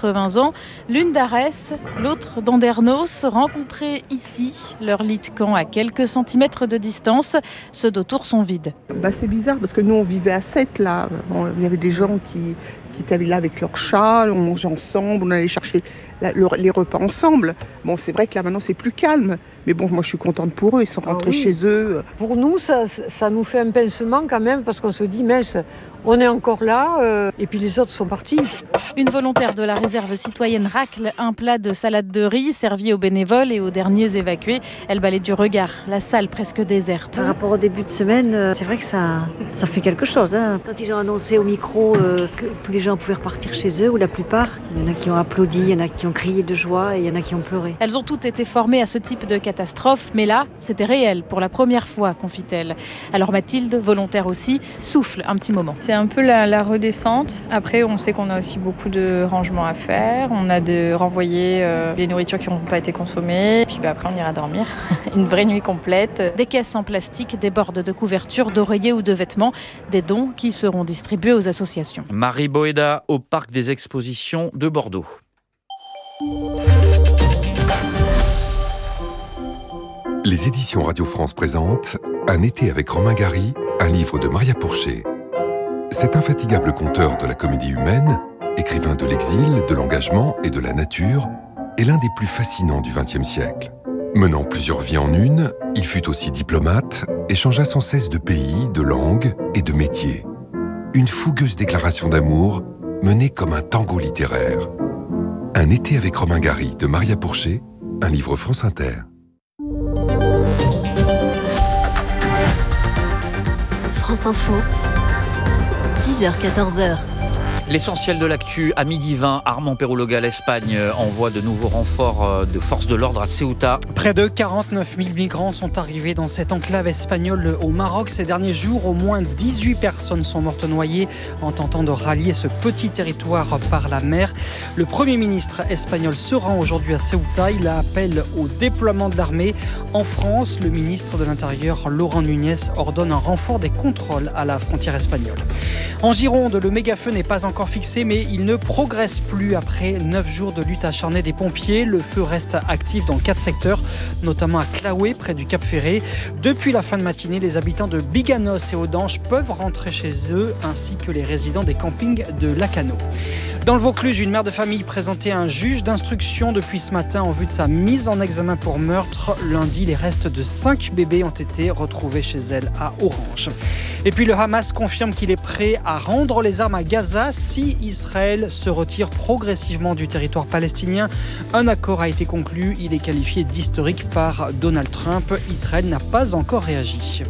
80 ans. L'une d'Arès, l'autre d'Andernos, rencontrés ici. Leur lit de camp à quelques centimètres de distance. Ceux d'autour sont vides. C'est bizarre parce que nous on vivait à 7 là. Bon, il y avait des gens qui étaient là avec leurs chats, on mangeait ensemble, on allait chercher les repas ensemble. Bon, c'est vrai que là maintenant c'est plus calme. Mais bon, moi je suis contente pour eux, ils sont rentrés chez eux. Pour nous, ça nous fait un pincement quand même parce qu'on se dit, mince, on est encore là et puis les autres sont partis. Une volontaire de la réserve citoyenne racle un plat de salade de riz servi aux bénévoles et aux derniers évacués. Elle balaye du regard la salle presque déserte. Par rapport au début de semaine, c'est vrai que ça fait quelque chose. Quand ils ont annoncé au micro que tous les gens pouvaient repartir chez eux, ou la plupart, il y en a qui ont applaudi, il y en a qui ont crié de joie et il y en a qui ont pleuré. Elles ont toutes été formées à ce type de catastrophe, mais là, c'était réel pour la première fois, confie-t-elle. Alors Mathilde, volontaire aussi, souffle un petit moment. C'est un peu la redescente. Après, on sait qu'on a aussi beaucoup de rangements à faire. On a de renvoyer les nourritures qui n'ont pas été consommées. Puis après, on ira dormir. Une vraie nuit complète. Des caisses en plastique débordent de couvertures, d'oreillers ou de vêtements. Des dons qui seront distribués aux associations. Marie Boéda au Parc des Expositions de Bordeaux. Les éditions Radio France présentent Un été avec Romain Gary, un livre de Maria Pourchet. Cet infatigable conteur de la comédie humaine, écrivain de l'exil, de l'engagement et de la nature, est l'un des plus fascinants du XXe siècle. Menant plusieurs vies en une, il fut aussi diplomate et changea sans cesse de pays, de langue et de métier. Une fougueuse déclaration d'amour menée comme un tango littéraire. Un été avec Romain Gary de Maria Pourchet, un livre France Inter. France Info, 10h-14h. L'essentiel de l'actu à midi 20, Armand Perrouloga, l'Espagne envoie de nouveaux renforts de forces de l'ordre à Ceuta. Près de 49 000 migrants sont arrivés dans cette enclave espagnole au Maroc ces derniers jours. Au moins 18 personnes sont mortes noyées en tentant de rallier ce petit territoire par la mer. Le Premier ministre espagnol se rend aujourd'hui à Ceuta. Il appelle au déploiement de l'armée. En France, le ministre de l'Intérieur, Laurent Nunez, ordonne un renfort des contrôles à la frontière espagnole. En Gironde, le méga-feu n'est pas encore fixé, mais il ne progresse plus après 9 jours de lutte acharnée des pompiers. Le feu reste actif dans 4 secteurs, notamment à Claoué, près du Cap Ferré. Depuis la fin de matinée, les habitants de Biganos et Audange peuvent rentrer chez eux, ainsi que les résidents des campings de Lacano. Dans le Vaucluse, une mère de famille présentait un juge d'instruction depuis ce matin en vue de sa mise en examen pour meurtre. Lundi, les restes de 5 bébés ont été retrouvés chez elle à Orange. Et puis le Hamas confirme qu'il est prêt à rendre les armes à Gaza si Israël se retire progressivement du territoire palestinien. Un accord a été conclu, il est qualifié d'historique par Donald Trump. Israël n'a pas encore réagi.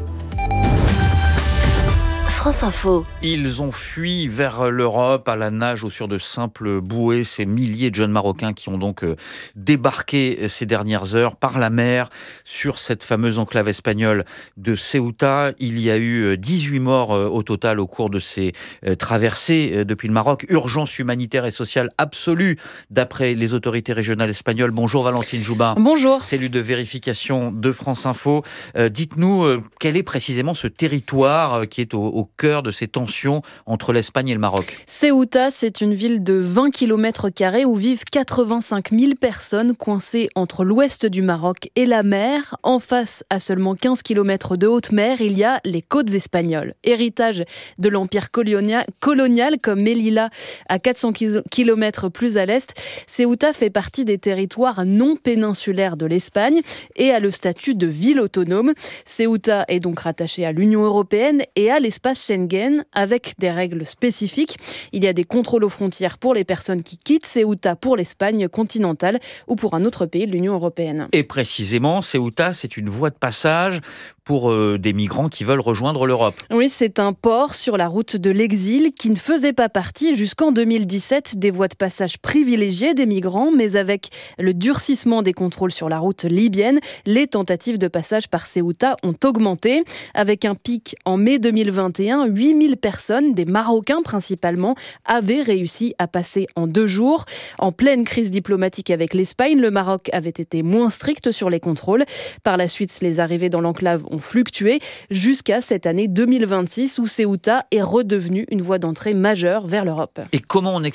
France Info. Ils ont fui vers l'Europe à la nage ou sur de simples bouées. Ces milliers de jeunes Marocains qui ont donc débarqué ces dernières heures par la mer sur cette fameuse enclave espagnole de Ceuta. Il y a eu 18 morts au total au cours de ces traversées depuis le Maroc. Urgence humanitaire et sociale absolue d'après les autorités régionales espagnoles. Bonjour Valentine Joubin. Bonjour. Cellule de vérification de France Info. Dites-nous quel est précisément ce territoire qui est au cœur de ces tensions entre l'Espagne et le Maroc. Ceuta, c'est une ville de 20 km² où vivent 85 000 personnes coincées entre l'ouest du Maroc et la mer. En face, à seulement 15 km de haute mer, il y a les côtes espagnoles. Héritage de l'empire colonial comme Melilla à 400 km plus à l'est, Ceuta fait partie des territoires non péninsulaires de l'Espagne et a le statut de ville autonome. Ceuta est donc rattachée à l'Union européenne et à l'espace Schengen avec des règles spécifiques. Il y a des contrôles aux frontières pour les personnes qui quittent Ceuta pour l'Espagne continentale ou pour un autre pays de l'Union européenne. Et précisément, Ceuta, c'est une voie de passage pour des migrants qui veulent rejoindre l'Europe. Oui, c'est un port sur la route de l'exil qui ne faisait pas partie jusqu'en 2017 des voies de passage privilégiées des migrants, mais avec le durcissement des contrôles sur la route libyenne, les tentatives de passage par Ceuta ont augmenté. Avec un pic en mai 2021, 8000 personnes, des Marocains principalement, avaient réussi à passer en 2 jours. En pleine crise diplomatique avec l'Espagne, le Maroc avait été moins strict sur les contrôles. Par la suite, les arrivées dans l'enclave ont fluctué jusqu'à cette année 2026 où Ceuta est redevenue une voie d'entrée majeure vers l'Europe. Et comment on explique ça ?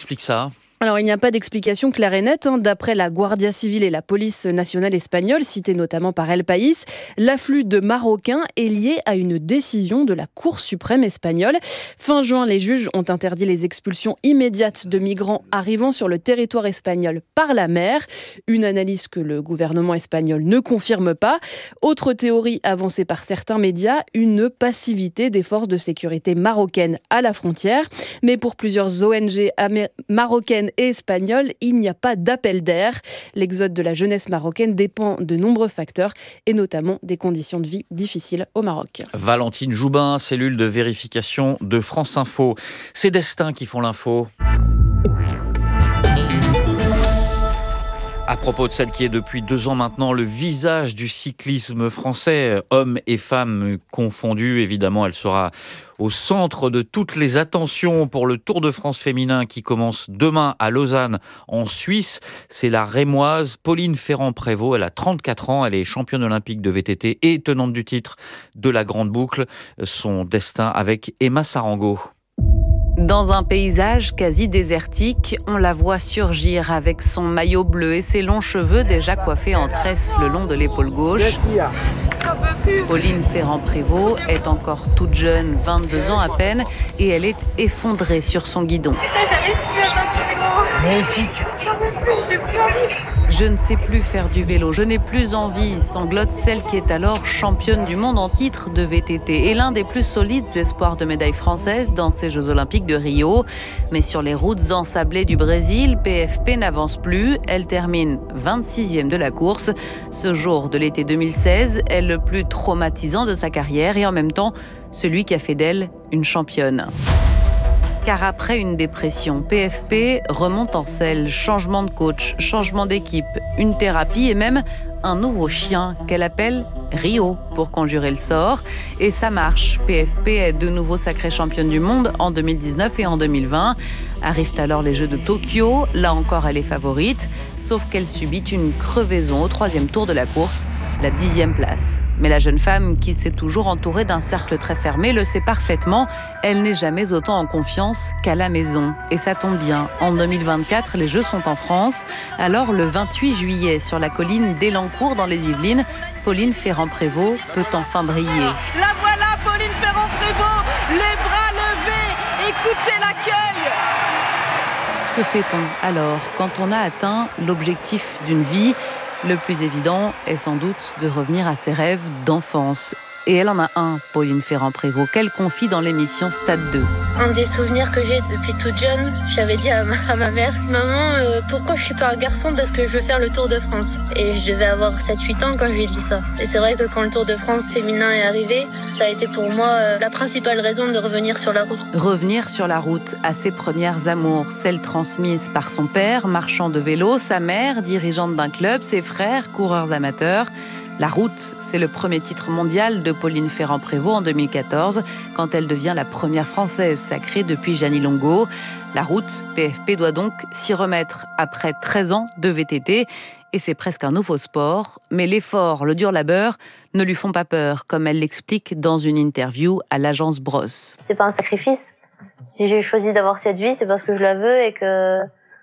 Alors, il n'y a pas d'explication claire et nette. D'après la Guardia Civile et la police nationale espagnole, citée notamment par El País, l'afflux de Marocains est lié à une décision de la Cour suprême espagnole. Fin juin, les juges ont interdit les expulsions immédiates de migrants arrivant sur le territoire espagnol par la mer. Une analyse que le gouvernement espagnol ne confirme pas. Autre théorie avancée par certains médias, une passivité des forces de sécurité marocaines à la frontière. Mais pour plusieurs ONG marocaines et espagnole, il n'y a pas d'appel d'air. L'exode de la jeunesse marocaine dépend de nombreux facteurs et notamment des conditions de vie difficiles au Maroc. Valentine Joubin, cellule de vérification de France Info. C'est Destin qui font l'info. À propos de celle qui est depuis 2 ans maintenant le visage du cyclisme français, hommes et femmes confondus, évidemment, elle sera au centre de toutes les attentions pour le Tour de France féminin qui commence demain à Lausanne en Suisse. C'est la Rémoise Pauline Ferrand-Prévot, elle a 34 ans, elle est championne olympique de VTT et tenante du titre de la Grande Boucle. Son destin avec Emma Sarango. Dans un paysage quasi désertique, on la voit surgir avec son maillot bleu et ses longs cheveux déjà coiffés en tresse le long de l'épaule gauche. Pauline Ferrand-Prévôt est encore toute jeune, 22 ans à peine, et elle est effondrée sur son guidon. Je ne sais plus faire du vélo, je n'ai plus envie, sanglote celle qui est alors championne du monde en titre de VTT et l'un des plus solides espoirs de médaille française dans ces Jeux Olympiques de Rio. Mais sur les routes ensablées du Brésil, PFP n'avance plus, elle termine 26e de la course. Ce jour de l'été 2016 est le plus traumatisant de sa carrière et en même temps celui qui a fait d'elle une championne. Car après une dépression, PFP remonte en selle, changement de coach, changement d'équipe, une thérapie et même un nouveau chien qu'elle appelle Rio pour conjurer le sort. Et ça marche. PFP est de nouveau sacrée championne du monde en 2019 et en 2020. Arrivent alors les Jeux de Tokyo. Là encore, elle est favorite. Sauf qu'elle subit une crevaison au 3e tour de la course, la 10e place. Mais la jeune femme, qui s'est toujours entourée d'un cercle très fermé, le sait parfaitement. Elle n'est jamais autant en confiance qu'à la maison. Et ça tombe bien. En 2024, les Jeux sont en France. Alors, le 28 juillet, sur la colline d'Elancourt, dans les Yvelines, Pauline Ferrand-Prévôt peut enfin briller. La voilà, Pauline Ferrand-Prévôt, les bras levés, écoutez l'accueil. Que fait-on alors quand on a atteint l'objectif d'une vie ? Le plus évident est sans doute de revenir à ses rêves d'enfance. Et elle en a un, Pauline Ferrand-Prévôt, qu'elle confie dans l'émission Stade 2. Un des souvenirs que j'ai depuis toute jeune, j'avais dit à ma mère, « Maman, pourquoi je suis pas un garçon ? Parce que je veux faire le Tour de France. » Et je devais avoir 7-8 ans quand je lui ai dit ça. Et c'est vrai que quand le Tour de France féminin est arrivé, ça a été pour moi la principale raison de revenir sur la route. Revenir sur la route à ses premières amours, celles transmises par son père, marchand de vélo, sa mère, dirigeante d'un club, ses frères, coureurs amateurs. La route, c'est le premier titre mondial de Pauline Ferrand-Prévôt en 2014, quand elle devient la première Française sacrée depuis Gianni Longo. La route, PFP doit donc s'y remettre après 13 ans de VTT. Et c'est presque un nouveau sport. Mais l'effort, le dur labeur, ne lui font pas peur, comme elle l'explique dans une interview à l'agence Brosse. C'est pas un sacrifice. Si j'ai choisi d'avoir cette vie, c'est parce que je la veux et que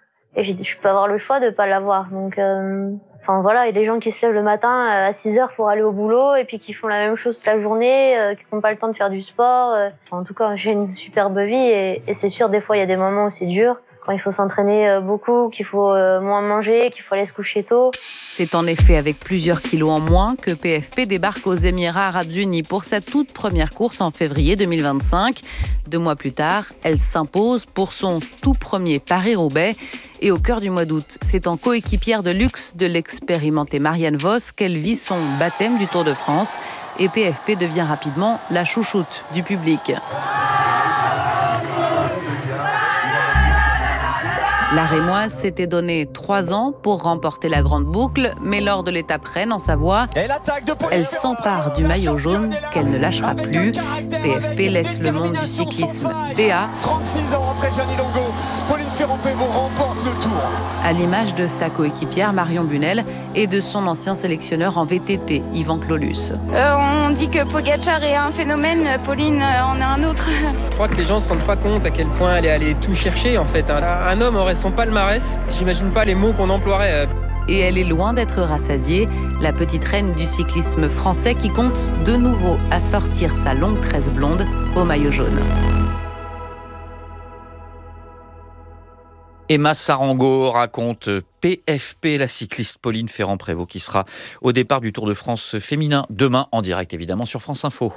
je peux avoir le choix de pas l'avoir. Donc... Enfin voilà, il y a des gens qui se lèvent le matin à 6h pour aller au boulot et puis qui font la même chose toute la journée, qui n'ont pas le temps de faire du sport. En tout cas, j'ai une superbe vie et c'est sûr, des fois, il y a des moments où c'est dur. Quand il faut s'entraîner beaucoup, qu'il faut moins manger, qu'il faut aller se coucher tôt. C'est en effet avec plusieurs kilos en moins que PFP débarque aux Émirats Arabes Unis pour sa toute première course en février 2025. 2 mois plus tard, elle s'impose pour son tout premier Paris-Roubaix. Et au cœur du mois d'août, c'est en coéquipière de luxe de l'expérimentée Marianne Vos qu'elle vit son baptême du Tour de France. Et PFP devient rapidement la chouchoute du public. La Rémoise s'était donné 3 ans pour remporter la Grande Boucle, mais lors de l'étape Rennes en Savoie, elle s'empare du maillot jaune qu'elle ne lâchera plus. PFP laisse le monde du cyclisme béat. 36 ans après Gianni Longo, Pauline Ferrand-Prévôt remporte le tour. À l'image de sa coéquipière Marion Bunel et de son ancien sélectionneur en VTT, Yvan Clolus. On dit que Pogacar est un phénomène, Pauline en est un autre. Je crois que les gens ne se rendent pas compte à quel point elle est allée tout chercher en fait. Un homme aurait son palmarès, j'imagine pas les mots qu'on emploierait. Et elle est loin d'être rassasiée, la petite reine du cyclisme français qui compte de nouveau assortir sa longue tresse blonde au maillot jaune. Emma Sarango raconte PFP, la cycliste Pauline Ferrand-Prévot qui sera au départ du Tour de France féminin demain en direct évidemment sur France Info.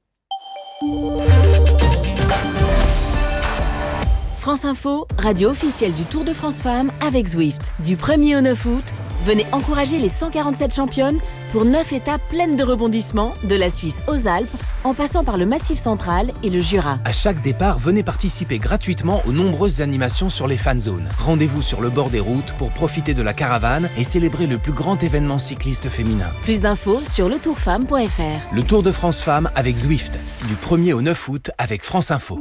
France Info, radio officielle du Tour de France Femmes avec Zwift. Du 1er au 9 août, venez encourager les 147 championnes pour 9 étapes pleines de rebondissements, de la Suisse aux Alpes, en passant par le Massif central et le Jura. À chaque départ, venez participer gratuitement aux nombreuses animations sur les fan zones. Rendez-vous sur le bord des routes pour profiter de la caravane et célébrer le plus grand événement cycliste féminin. Plus d'infos sur letourfemme.fr. Le Tour de France Femmes avec Zwift, du 1er au 9 août avec France Info.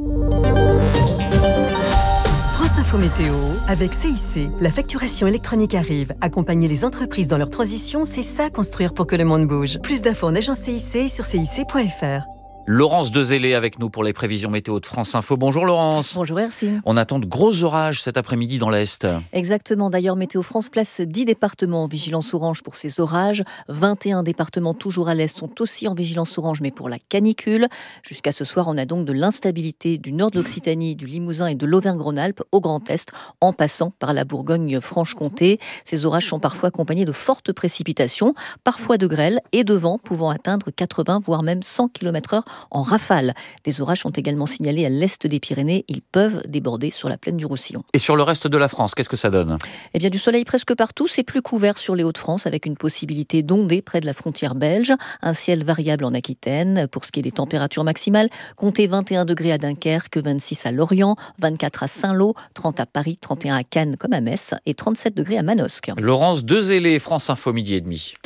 France Info Météo, avec CIC. La facturation électronique arrive. Accompagner les entreprises dans leur transition, c'est ça construire pour que le monde bouge. Plus d'infos en agence CIC sur cic.fr. Laurence Dezellé avec nous pour les prévisions météo de France Info. Bonjour Laurence. Bonjour Hercine. On attend de gros orages cet après-midi dans l'Est. Exactement. D'ailleurs, Météo France place 10 départements en vigilance orange pour ces orages. 21 départements toujours à l'Est sont aussi en vigilance orange, mais pour la canicule. Jusqu'à ce soir, on a donc de l'instabilité du nord de l'Occitanie, du Limousin et de l'Auvergne-Rhône-Alpes au Grand Est, en passant par la Bourgogne-Franche-Comté. Ces orages sont parfois accompagnés de fortes précipitations, parfois de grêle et de vent pouvant atteindre 80 voire même 100 km/h en rafale. Des orages sont également signalés à l'est des Pyrénées. Ils peuvent déborder sur la plaine du Roussillon. Et sur le reste de la France, qu'est-ce que ça donne ? Eh bien, du soleil presque partout. C'est plus couvert sur les Hauts-de-France avec une possibilité d'onder près de la frontière belge. Un ciel variable en Aquitaine. Pour ce qui est des températures maximales, comptez 21 degrés à Dunkerque, 26 à Lorient, 24 à Saint-Lô, 30 à Paris, 31 à Cannes comme à Metz et 37 degrés à Manosque. Laurence Dezellé, France Info, 12h30.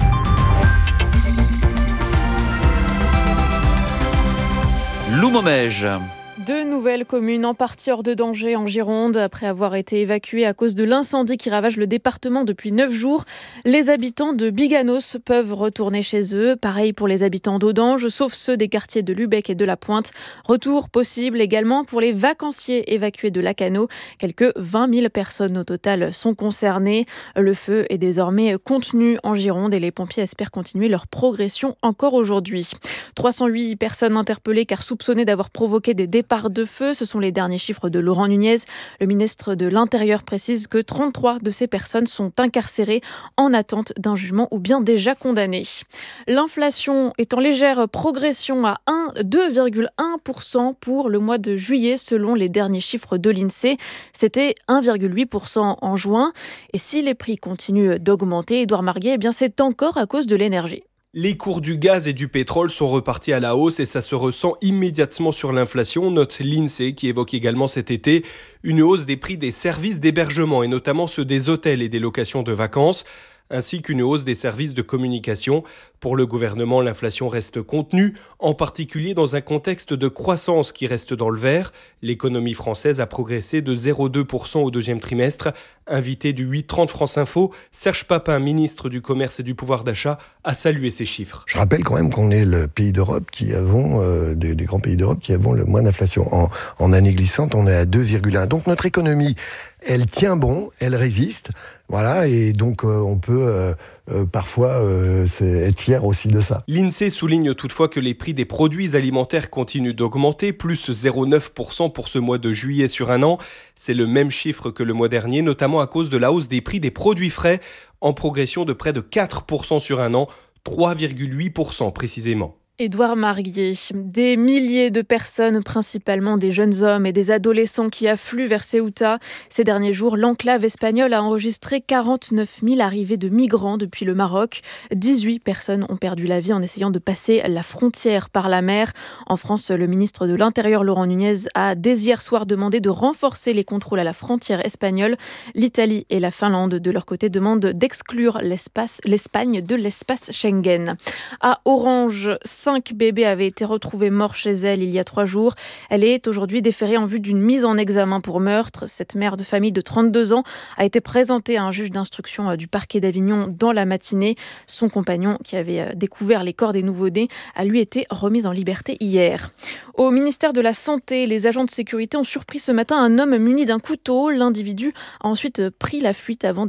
Loumomège. 2 nouvelles communes en partie hors de danger en Gironde. Après avoir été évacuées à cause de l'incendie qui ravage le département depuis 9 jours, les habitants de Biganos peuvent retourner chez eux. Pareil pour les habitants d'Audange, sauf ceux des quartiers de Lubec et de la Pointe. Retour possible également pour les vacanciers évacués de Lacano. Quelques 20 000 personnes au total sont concernées. Le feu est désormais contenu en Gironde et les pompiers espèrent continuer leur progression encore aujourd'hui. 308 personnes interpellées car soupçonnées d'avoir provoqué des départs de feu. Ce sont les derniers chiffres de Laurent Nunez. Le ministre de l'Intérieur précise que 33 de ces personnes sont incarcérées en attente d'un jugement ou bien déjà condamnées. L'inflation est en légère progression à 2,1% pour le mois de juillet selon les derniers chiffres de l'INSEE. C'était 1,8% en juin. Et si les prix continuent d'augmenter, Édouard Marguet, eh bien c'est encore à cause de l'énergie. Les cours du gaz et du pétrole sont repartis à la hausse et ça se ressent immédiatement sur l'inflation, note l'INSEE qui évoque également cet été une hausse des prix des services d'hébergement et notamment ceux des hôtels et des locations de vacances, ainsi qu'une hausse des services de communication. Pour le gouvernement, l'inflation reste contenue, en particulier dans un contexte de croissance qui reste dans le vert. L'économie française a progressé de 0,2% au deuxième trimestre. Invité du 8h30 France Info, Serge Papin, ministre du Commerce et du Pouvoir d'achat, a salué ces chiffres. Je rappelle quand même qu'on est le pays d'Europe qui avons, des grands pays d'Europe qui avons le moins d'inflation. En année glissante, on est à 2,1. Donc notre économie, elle tient bon, elle résiste. Voilà, et donc on peut parfois être fier aussi de ça. L'INSEE souligne toutefois que les prix des produits alimentaires continuent d'augmenter, plus 0,9% pour ce mois de juillet sur un an. C'est le même chiffre que le mois dernier, notamment à cause de la hausse des prix des produits frais, en progression de près de 4% sur un an, 3,8% précisément. Édouard Marguet, des milliers de personnes, principalement des jeunes hommes et des adolescents qui affluent vers Ceuta. Ces derniers jours, l'enclave espagnole a enregistré 49 000 arrivées de migrants depuis le Maroc. 18 personnes ont perdu la vie en essayant de passer la frontière par la mer. En France, le ministre de l'Intérieur, Laurent Nunez, a dès hier soir demandé de renforcer les contrôles à la frontière espagnole. L'Italie et la Finlande, de leur côté, demandent d'exclure l'Espagne de l'espace Schengen. À Orange, 5 5 bébés avaient été retrouvés morts chez elle il y a 3 jours. Elle est aujourd'hui déférée en vue d'une mise en examen pour meurtre. Cette mère de famille de 32 ans a été présentée à un juge d'instruction du parquet d'Avignon dans la matinée. Son compagnon, qui avait découvert les corps des nouveau-nés, a lui été remis en liberté hier. Au ministère de la Santé, les agents de sécurité ont surpris ce matin un homme muni d'un couteau. L'individu a ensuite pris la fuite avant